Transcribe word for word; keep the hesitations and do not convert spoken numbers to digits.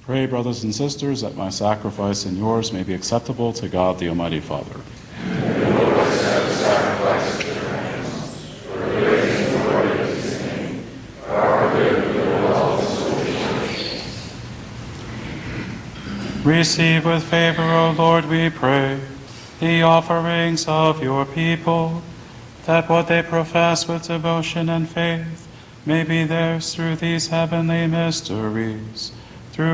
Pray, brothers and sisters, that my sacrifice and yours may be acceptable to God the Almighty Father. Receive with favor, O Lord, we pray, the offerings of your people, that what they profess with devotion and faith may be theirs through these heavenly mysteries.